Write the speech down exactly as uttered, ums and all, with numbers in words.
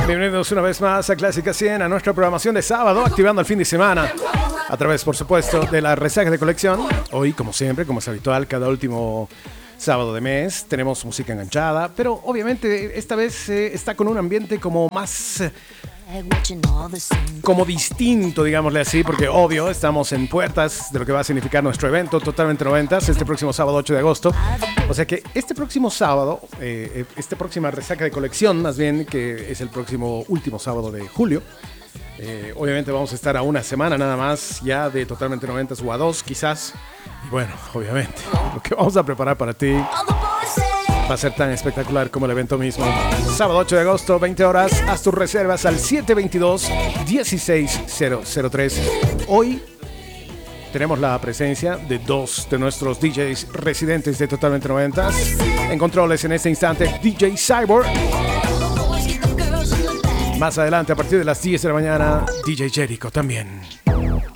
Bienvenidos una vez más a Clásica cien, a nuestra programación de sábado, activando el fin de semana a través, por supuesto, de la resaca de colección. Hoy, como siempre, como es habitual, cada último sábado de mes tenemos música enganchada, pero obviamente esta vez eh, está con un ambiente como más... Eh, como distinto, digámosle así, porque obvio estamos en puertas de lo que va a significar nuestro evento Totalmente Noventas este próximo sábado ocho de agosto. O sea que este próximo sábado, eh, esta próxima resaca de colección, más bien, que es el próximo último sábado de julio, eh, obviamente vamos a estar a una semana nada más ya de Totalmente Noventas o a dos quizás. Y bueno, obviamente lo que vamos a preparar para ti va a ser tan espectacular como el evento mismo. Sábado ocho de agosto, veinte horas. Haz tus reservas al siete dos dos, uno seis cero cero tres. Hoy tenemos la presencia de dos de nuestros D Js residentes de Totalmente Noventas. En controles en este instante, D J Cyborg. Más adelante, a partir de las diez de la mañana, D J Jericho también.